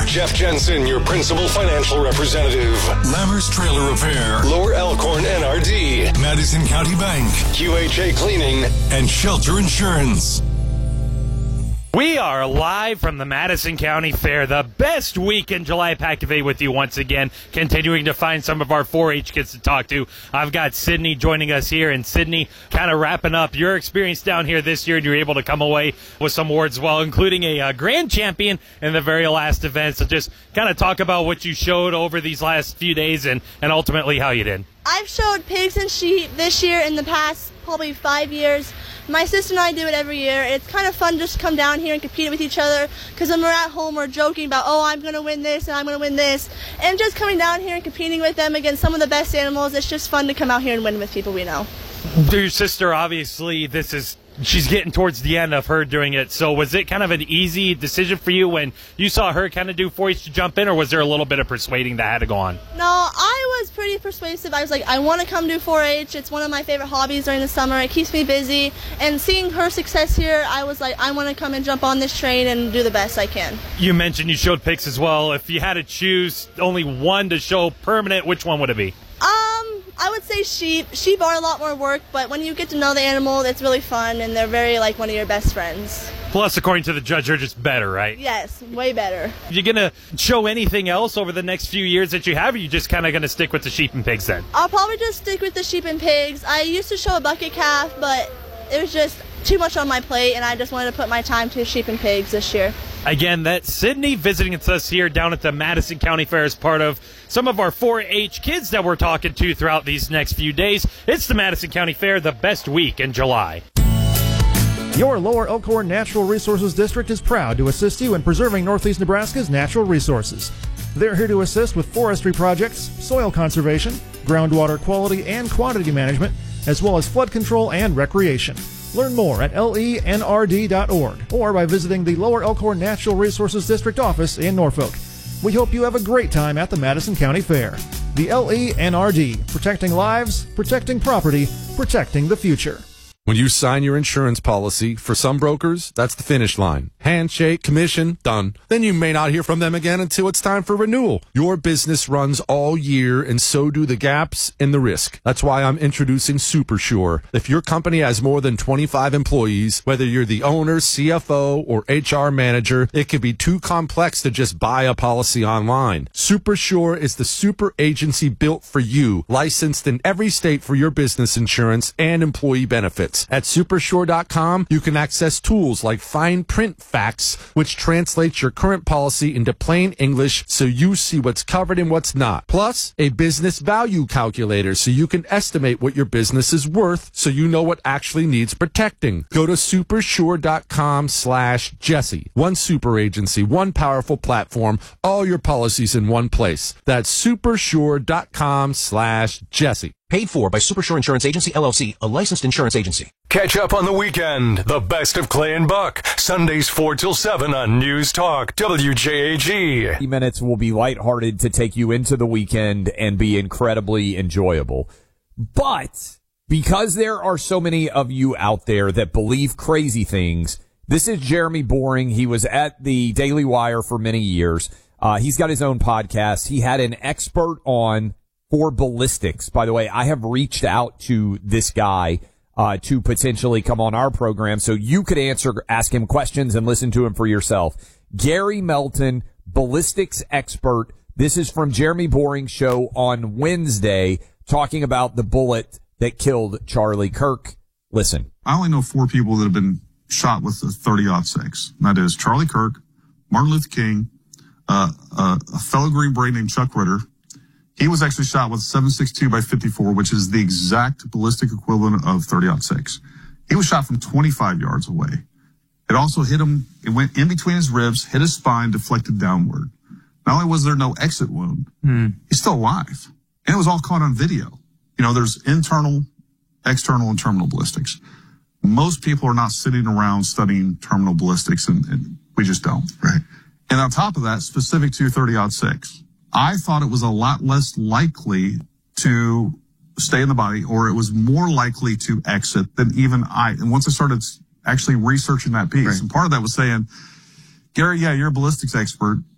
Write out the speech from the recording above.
Jeff Jensen, your principal financial representative. Lammers Trailer Repair. Lower Elkhorn NRD. Madison County Bank. QHA Cleaning. And Shelter Insurance. We are live from the Madison County Fair, the best week in July. Activate with you once again, continuing to find some of our 4-H kids to talk to. I've got Sydney joining us here, and Sydney, kind of wrapping up your experience down here this year, and you're able to come away with some awards as well, including a grand champion in the very last event. So just kind of talk about what you showed over these last few days and ultimately how you did. I've showed pigs and sheep this year in the past probably 5 years. My sister and I do it every year. It's kind of fun just to come down here and compete with each other, because when we're at home, we're joking about, oh, I'm going to win this and I'm going to win this. And just coming down here and competing with them against some of the best animals, it's just fun to come out here and win with people we know. Your sister, obviously, she's getting towards the end of her doing it. So was it kind of an easy decision for you when you saw her kind of do 4-H to jump in, or was there a little bit of persuading that had to go on? No, I was pretty persuasive. I was like, I want to come do 4-H. It's one of my favorite hobbies during the summer. It keeps me busy. And seeing her success here, I was like, I want to come and jump on this train and do the best I can. You mentioned you showed pigs as well. If you had to choose only one to show permanent, which one would it be? I would say sheep. Sheep are a lot more work, but when you get to know the animal, it's really fun, and they're very like one of your best friends. Plus, according to the judge, they're just better, right? Yes, way better. You going to show anything else over the next few years that you have, or are you just kind of going to stick with the sheep and pigs then? I'll probably just stick with the sheep and pigs. I used to show a bucket calf, but it was just too much on my plate, and I just wanted to put my time to sheep and pigs this year. Again, that's Sydney visiting with us here down at the Madison County Fair as part of some of our 4-H kids that we're talking to throughout these next few days. It's the Madison County Fair, the best week in July. Your Lower Elkhorn Natural Resources District is proud to assist you in preserving Northeast Nebraska's natural resources. They're here to assist with forestry projects, soil conservation, groundwater quality and quantity management, as well as flood control and recreation. Learn more at lenrd.org or by visiting the Lower Elkhorn Natural Resources District office in Norfolk. We hope you have a great time at the Madison County Fair. The LENRD, protecting lives, protecting property, protecting the future. When you sign your insurance policy, for some brokers, that's the finish line. Handshake, commission, done. Then you may not hear from them again until it's time for renewal. Your business runs all year, and so do the gaps and the risk. That's why I'm introducing SuperSure. If your company has more than 25 employees, whether you're the owner, CFO, or HR manager, it can be too complex to just buy a policy online. SuperSure is the super agency built for you, licensed in every state for your business insurance and employee benefits. At Supersure.com, you can access tools like fine print facts, which translates your current policy into plain English so you see what's covered and what's not. Plus, a business value calculator so you can estimate what your business is worth so you know what actually needs protecting. Go to Supersure.com/Jesse. One super agency, one powerful platform, all your policies in one place. That's Supersure.com/Jesse. Paid for by Supersure Insurance Agency, LLC, a licensed insurance agency. Catch up on the weekend. The best of Clay and Buck. Sundays 4 till 7 on News Talk, WJAG. 30 minutes will be lighthearted to take you into the weekend and be incredibly enjoyable. But because there are so many of you out there that believe crazy things, this is Jeremy Boring. He was at the Daily Wire for many years. He's got his own podcast. He had an expert on for ballistics. By the way, I have reached out to this guy to potentially come on our program so you could ask him questions and listen to him for yourself. Gary Melton, ballistics expert. This is from Jeremy Boring's show on Wednesday, talking about the bullet that killed Charlie Kirk. Listen. I only know 4 people that have been shot with the 30-06. And that is Charlie Kirk, Martin Luther King, a fellow Green Beret named Chuck Ritter. He was actually shot with 7.62 by 54, which is the exact ballistic equivalent of 30-06. He was shot from 25 yards away. It also hit him. It went in between his ribs, hit his spine, deflected downward. Not only was there no exit wound, he's still alive. And it was all caught on video. You know, there's internal, external, and terminal ballistics. Most people are not sitting around studying terminal ballistics, and we just don't. Right. And on top of that, specific to 30-06, I thought it was a lot less likely to stay in the body, or it was more likely to exit than even I. And once I started actually researching that piece, and part of that was saying, Gary, yeah, you're a ballistics expert.